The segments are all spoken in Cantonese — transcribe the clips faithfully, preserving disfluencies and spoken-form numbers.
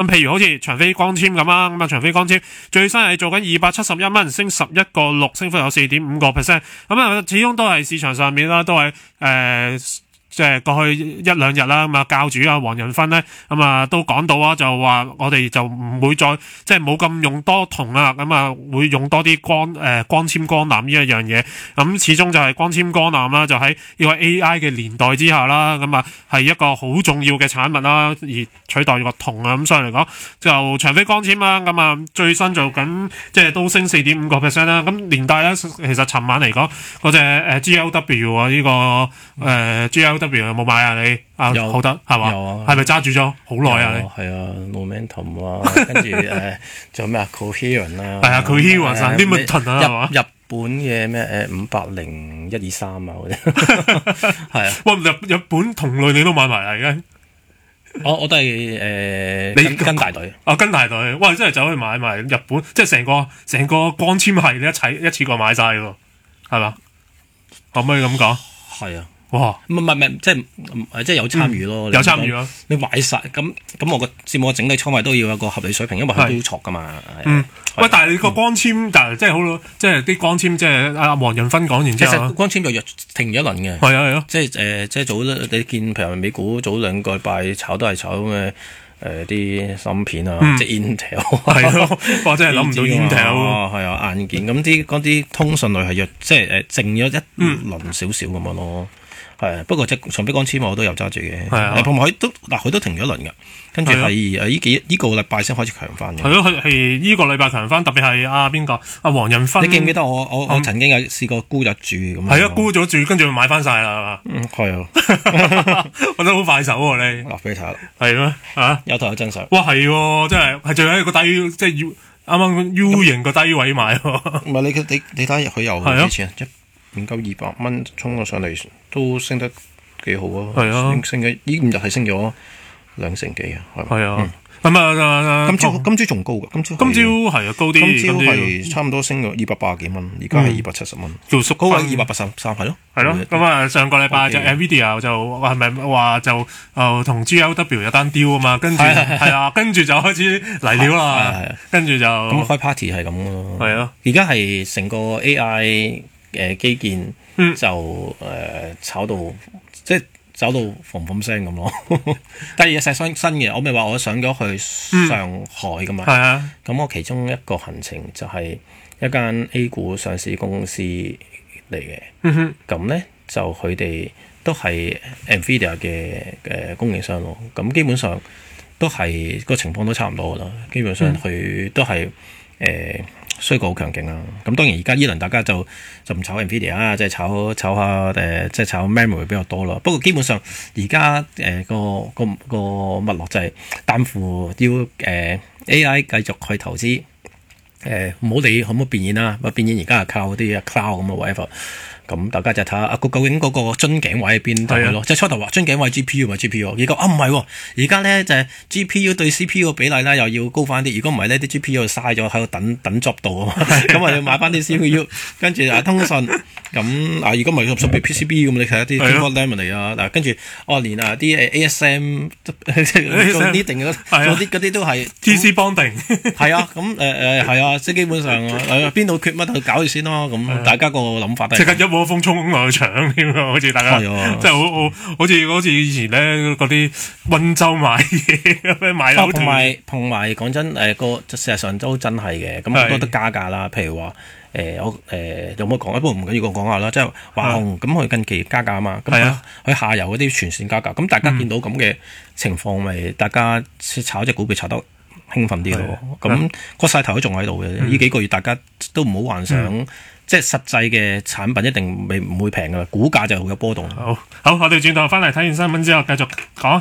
咁譬如好似長飛光纖咁啦，咁啊長飛光纖最新係做緊二百七十一蚊，升十一個六，升幅有四點五個 percent。咁啊，始終都係市場上面啦，都係誒。呃即係過去一兩日啦，咁啊教主啊黃仁勳咧，咁啊都講到啊，就話我哋就唔會再即係冇咁用多銅啦，咁啊會用多啲光誒、呃、光纖光纜呢一樣嘢。咁始終就係光纖光纜啦，就喺呢個 A I 嘅年代之下啦，咁啊係一個好重要嘅產物啦，而取代個銅啊。咁所以嚟講就長飛光纖啦，咁啊最新做緊即係都升四點五個 percent 啦。咁連帶咧，其實尋晚嚟講嗰隻誒 G L W 啊呢、這個誒、呃、G L W。有冇買啊你？啊好得係嘛？係咪揸住咗好耐啊你？ 係啊 ，Momentum 啊，跟住誒仲有咩啊 ？Coherent 啊， 係啊 ，Coherent 啊 ，Limited 啊，係嘛？ 日本嘅咩誒五百零一二三啊嗰啲，係啊。 喂，日日本同類你都買埋啦而家？ 我我都係誒跟跟大隊。 啊跟大隊，哇！真係走去買埋日本，即係成個成個光纖系你一齊一次過買晒喎，係嘛？可唔可以咁講？ 係啊。 哇！ 唔係唔係，即係即係有參與咯， 嗯、有參與咯。 你買晒咁咁，我個節目嘅整體倉位都要有個合理水平，因為佢都錯噶嘛。 嗯，喂，但係你個光纖，但係即係好，即係啲光纖，即係阿黃仁勳講完之後， 其實光纖就弱停咗一輪嘅。 係啊係啊， 即係誒，即係早你見譬如美股早兩個禮拜炒都係炒嘅誒啲芯片啊，嗯、即係 Intel 係咯，或者係諗唔到 Intel 係啊硬件咁啲嗰啲通訊類係弱，即係誒靜咗一輪少少咁樣咯。係，不過即係長飛光纖我都有揸住嘅，係同埋佢都嗱佢都停咗一輪㗎，跟住係誒依幾依個禮拜先開始強翻嘅。係咯，係係依個禮拜強翻，特別係阿邊個阿黃仁勳。 你記唔記得我我我曾經有試過沽咗住咁？ 係啊，沽咗住，跟住買翻晒啦， 係嘛？係啊， 我覺得好快手喎你。 嗱，俾你睇。 係咩？嚇有圖有真相。 哇，係喎，真係係最喺個低，即係 U 啱啱 U 型個低位買喎。 唔係你你你睇佢由幾錢啊？唔夠二百蚊衝咗上嚟，都升得幾好啊！係啊，升升嘅呢五日係升咗兩成幾啊！ 係啊，咁啊， 今朝今朝仲高嘅，今朝今朝係啊高啲， 今朝係差唔多升咗二百八十幾蚊，而家係二百七十蚊， 叫縮高位二百八十三係咯， 係咯。咁啊，上個禮拜就 Nvidia 就係咪話就誒同 G L W 有單 deal 啊嘛，跟住係啊，跟住就開始嚟料啦，跟住就咁開 party 係咁咯， 係啊， 而家係成個 A I。誒基建就誒、嗯呃、炒到即係炒到嘭嘭聲咁咯，但係嘢新新嘅，我咪話我上咗去上海噶嘛，係啊、嗯，咁我其中一個行程就係一間 A 股上市公司嚟嘅，咁咧、嗯、就佢哋都係 Nvidia 嘅誒供應商咯，咁基本上都係個情況都差唔多噶啦，基本上佢都係誒。呃衰過好強勁啊！咁當然而家依輪大家就就唔炒 Nvidia 啊，即係炒炒下誒，即係炒 memory 比較多啦。不過基本上而家誒個個個脈絡就係擔負要誒、呃、A I 繼續去投資誒，唔好理可唔可以變現啦，變現而家係靠啲 cloud 咁嘅 whatever。咁大家就睇下啊，究竟嗰個樽頸位喺邊度咯？即係初頭話樽頸位 G P U 咪 G P U， 而家啊唔係喎，而家咧就係 G P U 對 C P U 嘅比例啦，又要高翻啲。如果唔係咧，啲 G P U 嘥咗喺度等等 job 度啊嘛，咁啊要買翻啲 C P U， 跟住啊通訊咁啊，如果唔係十 P C B 咁，你睇下啲 Keyboard Lamine 啊，嗱跟住哦連啊啲誒 A S M 做啲定嗰啲嗰啲都係 T C bonding， 係啊，咁誒誒係啊，即係基本上誒邊度缺乜就搞住先咯，咁大家個諗法都係。 一窩蜂衝落去搶添啊！好似大家，即係好好，好似好似以前咧嗰啲溫州買嘢，買樓同埋同埋講真誒個事實上都真係嘅，咁好多都加價啦。譬如話誒我誒有冇講？不過唔緊要，我講下啦。即係華虹咁佢近期加價啊嘛，咁佢佢下游嗰啲全線加價，咁大家見到咁嘅情況，咪大家炒隻股票炒得興奮啲咯。咁個勢頭都仲喺度嘅，呢幾個月大家都唔好幻想。即係實際嘅產品一定未唔會平噶啦，股價就會有波動。 好，好，我哋轉頭翻嚟睇完新聞之後，繼續講。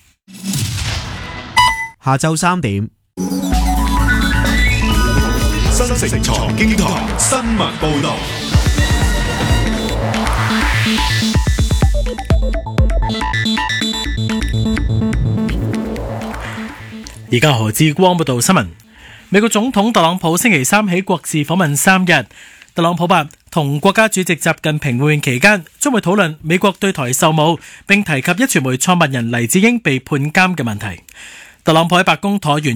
下晝三點， 新城財經台新聞報導。 而家何志光報道新聞。美國總統特朗普星期三起國事訪問三日。特朗普話，同國家主席習近平會面期間，將會討論美國對台售武，並提及壹傳媒創辦人黎智英被判監嘅問題。特朗普喺白宮橢圓